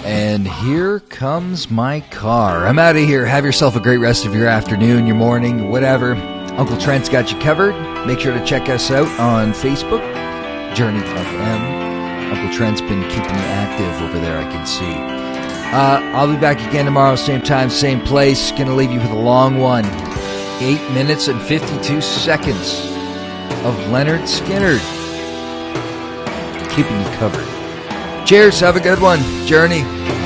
And here comes my car. I'm out of here. Have yourself a great rest of your afternoon, your morning, whatever. Uncle Trent's got you covered. Make sure to check us out on Facebook, Journey FM. Uncle Trent's been keeping me active over there, I can see. I'll be back again tomorrow, same time, same place. Gonna leave you with a long one. 8 minutes and 52 seconds of Leonard Skinner. Keeping you covered. Cheers, have a good one. Journey.